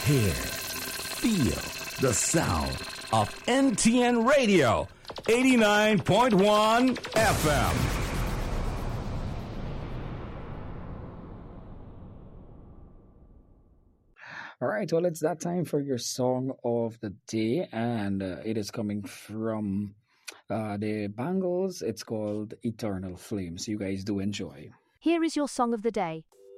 Hear, feel the sound of NTN Radio, 89.1 FM. All right, well, it's that time for your song of the day, and it is coming from the Bangles. It's called Eternal Flame. So you guys do enjoy. Here is your song of the day.